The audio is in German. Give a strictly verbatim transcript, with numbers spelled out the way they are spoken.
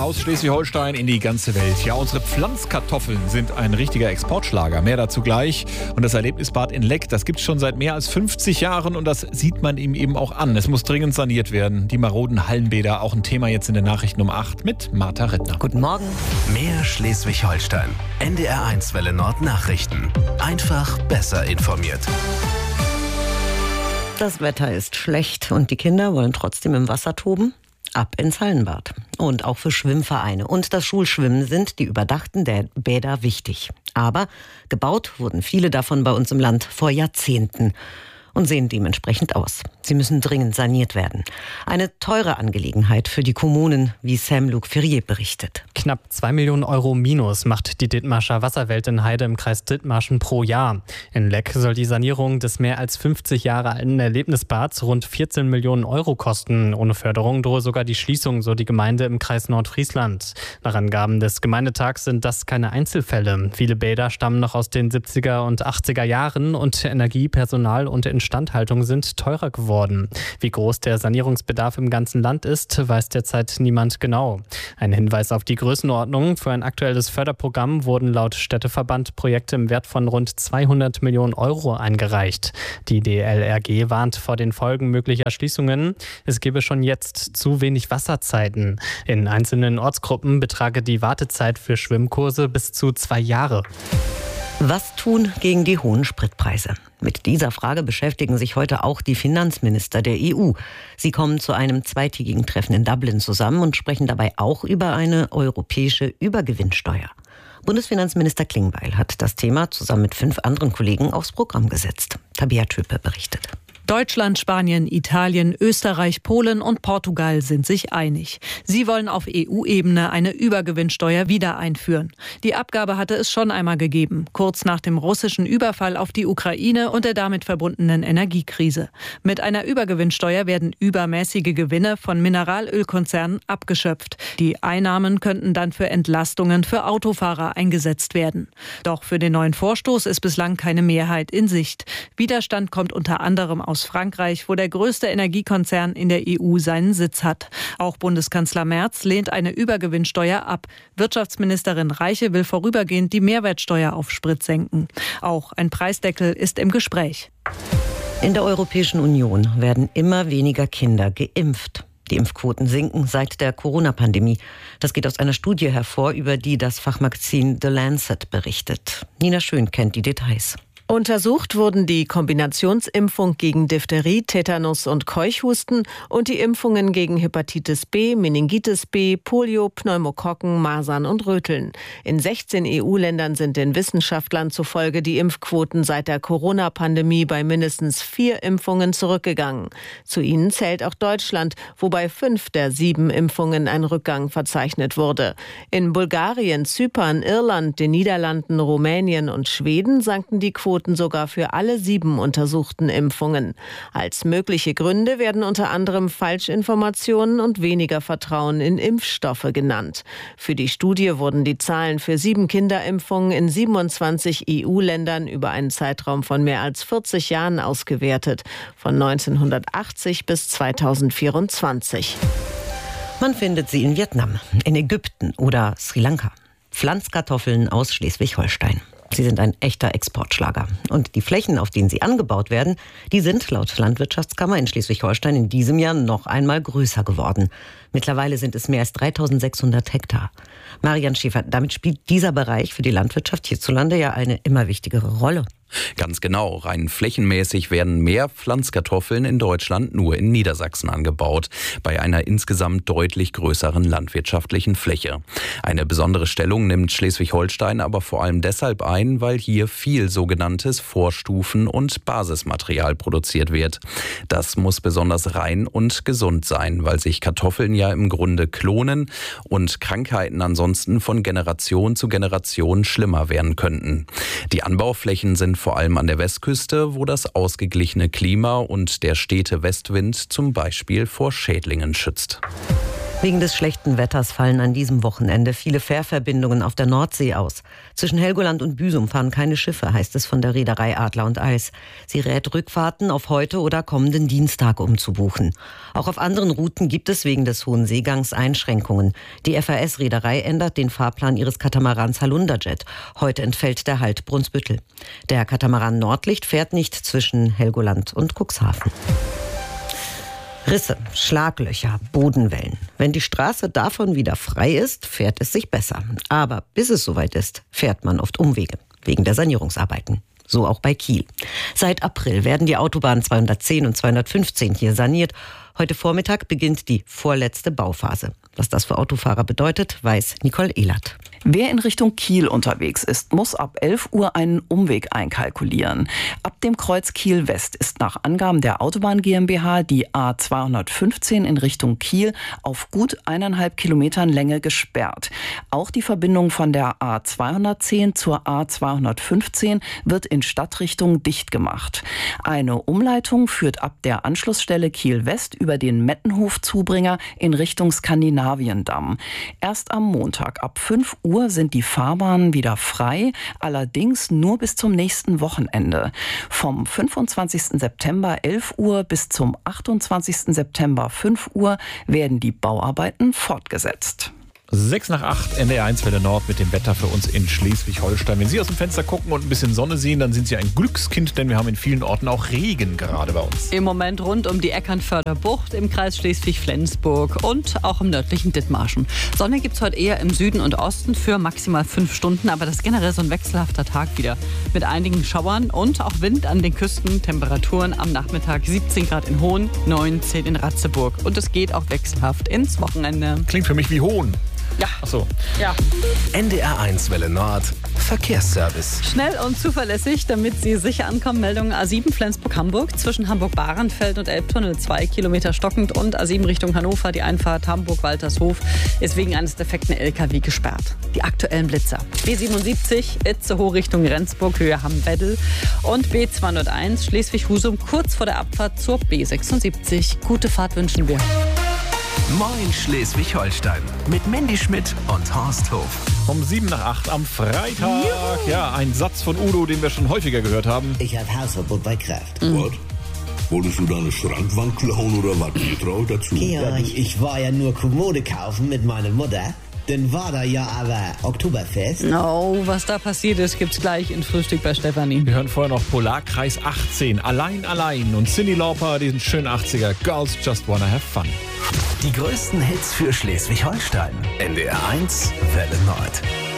aus Schleswig-Holstein in die ganze Welt. Ja, unsere Pflanzkartoffeln sind ein richtiger Exportschlager. Mehr dazu gleich. Und das Erlebnisbad in Leck, das gibt es schon seit mehr als fünfzig Jahren und das sieht man ihm eben auch an. Es muss dringend saniert werden. Die maroden Hallenbäder, auch ein Thema jetzt in den Nachrichten um acht mit Martha Rittner. Guten Morgen. Mehr Schleswig-Holstein. N D R eins Welle Nord Nachrichten. Einfach besser informiert. Das Wetter ist schlecht und die Kinder wollen trotzdem im Wasser toben. Ab ins Hallenbad. Und auch für Schwimmvereine und das Schulschwimmen sind die überdachten Bäder wichtig. Aber gebaut wurden viele davon bei uns im Land vor Jahrzehnten und sehen dementsprechend aus. Sie müssen dringend saniert werden. Eine teure Angelegenheit für die Kommunen, wie Sam-Luc Ferrier berichtet. Knapp zwei Millionen Euro Minus macht die Dithmarscher Wasserwelt in Heide im Kreis Dithmarschen pro Jahr. In Leck soll die Sanierung des mehr als fünfzig Jahre alten Erlebnisbads rund vierzehn Millionen Euro kosten. Ohne Förderung drohe sogar die Schließung, so die Gemeinde im Kreis Nordfriesland. Nach Angaben des Gemeindetags sind das keine Einzelfälle. Viele Bäder stammen noch aus den siebziger und achtziger Jahren und Energie, Personal und Instandhaltung sind teurer geworden. Wie groß der Sanierungsbedarf im ganzen Land ist, weiß derzeit niemand genau. Ein Hinweis auf die Größenordnung: Für ein aktuelles Förderprogramm wurden laut Städteverband Projekte im Wert von rund zweihundert Millionen Euro eingereicht. Die D L R G warnt vor den Folgen möglicher Schließungen. Es gebe schon jetzt zu wenig Wasserzeiten. In einzelnen Ortsgruppen betrage die Wartezeit für Schwimmkurse bis zu zwei Jahre. Was tun gegen die hohen Spritpreise? Mit dieser Frage beschäftigen sich heute auch die Finanzminister der E U. Sie kommen zu einem zweitägigen Treffen in Dublin zusammen und sprechen dabei auch über eine europäische Übergewinnsteuer. Bundesfinanzminister Klingbeil hat das Thema zusammen mit fünf anderen Kollegen aufs Programm gesetzt. Tabea Töpe berichtet. Deutschland, Spanien, Italien, Österreich, Polen und Portugal sind sich einig. Sie wollen auf E U-Ebene eine Übergewinnsteuer wieder einführen. Die Abgabe hatte es schon einmal gegeben, kurz nach dem russischen Überfall auf die Ukraine und der damit verbundenen Energiekrise. Mit einer Übergewinnsteuer werden übermäßige Gewinne von Mineralölkonzernen abgeschöpft. Die Einnahmen könnten dann für Entlastungen für Autofahrer eingesetzt werden. Doch für den neuen Vorstoß ist bislang keine Mehrheit in Sicht. Widerstand kommt unter anderem aus aus Frankreich, wo der größte Energiekonzern in der E U seinen Sitz hat. Auch Bundeskanzler Merz lehnt eine Übergewinnsteuer ab. Wirtschaftsministerin Reiche will vorübergehend die Mehrwertsteuer auf Sprit senken. Auch ein Preisdeckel ist im Gespräch. In der Europäischen Union werden immer weniger Kinder geimpft. Die Impfquoten sinken seit der Corona-Pandemie. Das geht aus einer Studie hervor, über die das Fachmagazin The Lancet berichtet. Nina Schön kennt die Details. Untersucht wurden die Kombinationsimpfung gegen Diphtherie, Tetanus und Keuchhusten und die Impfungen gegen Hepatitis B, Meningitis B, Polio, Pneumokokken, Masern und Röteln. In sechzehn E U-Ländern sind den Wissenschaftlern zufolge die Impfquoten seit der Corona-Pandemie bei mindestens vier Impfungen zurückgegangen. Zu ihnen zählt auch Deutschland, wo bei fünf der sieben Impfungen ein Rückgang verzeichnet wurde. In Bulgarien, Zypern, Irland, den Niederlanden, Rumänien und Schweden sanken die Quoten sogar für alle sieben untersuchten Impfungen. Als mögliche Gründe werden unter anderem Falschinformationen und weniger Vertrauen in Impfstoffe genannt. Für die Studie wurden die Zahlen für sieben Kinderimpfungen in siebenundzwanzig E U-Ländern über einen Zeitraum von mehr als vierzig Jahren ausgewertet, von neunzehnhundertachtzig bis zweitausendvierundzwanzig. Man findet sie in Vietnam, in Ägypten oder Sri Lanka. Pflanzkartoffeln aus Schleswig-Holstein. Sie sind ein echter Exportschlager. Und die Flächen, auf denen sie angebaut werden, die sind laut Landwirtschaftskammer in Schleswig-Holstein in diesem Jahr noch einmal größer geworden. Mittlerweile sind es mehr als dreitausendsechshundert Hektar. Marian Schäfer, damit spielt dieser Bereich für die Landwirtschaft hierzulande ja eine immer wichtigere Rolle. Ganz genau. Rein flächenmäßig werden mehr Pflanzkartoffeln in Deutschland nur in Niedersachsen angebaut, bei einer insgesamt deutlich größeren landwirtschaftlichen Fläche. Eine besondere Stellung nimmt Schleswig-Holstein aber vor allem deshalb ein, weil hier viel sogenanntes Vorstufen- und Basismaterial produziert wird. Das muss besonders rein und gesund sein, weil sich Kartoffeln ja im Grunde klonen und Krankheiten ansonsten von Generation zu Generation schlimmer werden könnten. Die Anbauflächen sind vor allem an der Westküste, wo das ausgeglichene Klima und der stete Westwind zum Beispiel vor Schädlingen schützt. Wegen des schlechten Wetters fallen an diesem Wochenende viele Fährverbindungen auf der Nordsee aus. Zwischen Helgoland und Büsum fahren keine Schiffe, heißt es von der Reederei Adler und Eis. Sie rät, Rückfahrten auf heute oder kommenden Dienstag umzubuchen. Auch auf anderen Routen gibt es wegen des hohen Seegangs Einschränkungen. Die F A S-Reederei ändert den Fahrplan ihres Katamarans Halunderjet. Heute entfällt der Halt Brunsbüttel. Der Katamaran Nordlicht fährt nicht zwischen Helgoland und Cuxhaven. Risse, Schlaglöcher, Bodenwellen. Wenn die Straße davon wieder frei ist, fährt es sich besser. Aber bis es soweit ist, fährt man oft Umwege, wegen der Sanierungsarbeiten. So auch bei Kiel. Seit April werden die Autobahnen zweihundertzehn und zweihundertfünfzehn hier saniert. Heute Vormittag beginnt die vorletzte Bauphase. Was das für Autofahrer bedeutet, weiß Nicole Ehlert. Wer in Richtung Kiel unterwegs ist, muss ab elf Uhr einen Umweg einkalkulieren. Ab dem Kreuz Kiel West ist nach Angaben der Autobahn GmbH die A zweihundertfünfzehn in Richtung Kiel auf gut eineinhalb Kilometern Länge gesperrt. Auch die Verbindung von der A zweihundertzehn zur A zweihundertfünfzehn wird in Stadtrichtung dicht gemacht. Eine Umleitung führt ab der Anschlussstelle Kiel West über den Mettenhof-Zubringer in Richtung Skandinaviendamm. Erst am Montag ab fünf Uhr sind die Fahrbahnen wieder frei, allerdings nur bis zum nächsten Wochenende. Vom fünfundzwanzigsten September elf Uhr bis zum achtundzwanzigsten September fünf Uhr werden die Bauarbeiten fortgesetzt. sechs nach acht, N D R eins Welle Nord mit dem Wetter für uns in Schleswig-Holstein. Wenn Sie aus dem Fenster gucken und ein bisschen Sonne sehen, dann sind Sie ein Glückskind, denn wir haben in vielen Orten auch Regen gerade bei uns. Im Moment rund um die Eckernförder Bucht im Kreis Schleswig-Flensburg und auch im nördlichen Dithmarschen. Sonne gibt es heute eher im Süden und Osten für maximal fünf Stunden, aber das ist generell so ein wechselhafter Tag wieder. Mit einigen Schauern und auch Wind an den Küsten, Temperaturen am Nachmittag siebzehn Grad in Hohn, neunzehn in Ratzeburg. Und es geht auch wechselhaft ins Wochenende. Klingt für mich wie Hohn. Ja. Ach so. Ja. N D R eins Welle Nord, Verkehrsservice. Schnell und zuverlässig, damit Sie sicher ankommen. Meldung A sieben Flensburg-Hamburg zwischen Hamburg-Bahrenfeld und Elbtunnel zwei Kilometer stockend und A sieben Richtung Hannover. Die Einfahrt Hamburg-Waltershof ist wegen eines defekten L K W gesperrt. Die aktuellen Blitzer. B siebenundsiebzig Itzehoe Richtung Rendsburg, Höhe Hamm-Weddel und B zweihunderteins Schleswig-Husum kurz vor der Abfahrt zur B sechsundsiebzig. Gute Fahrt wünschen wir. Moin Schleswig-Holstein mit Mandy Schmidt und Horst Hof. Um sieben nach acht am Freitag. Juhu. Ja, ein Satz von Udo, den wir schon häufiger gehört haben. Ich habe Hausverbot bei Kraft. Mhm. Was? Wolltest du deine Schrankwand klauen oder was? Ihr traut dazu? Georg, ich war ja nur Kommode kaufen mit meiner Mutter. Dann war da ja aber Oktoberfest. Oh, was da passiert ist, gibt's gleich in Frühstück bei Stefanie. Wir hören vorher noch Polarkreis achtzehn, Allein, Allein und Cyndi Lauper, diesen schönen achtziger, Girls Just Wanna Have Fun. Die größten Hits für Schleswig-Holstein. N D R eins Welle Nord.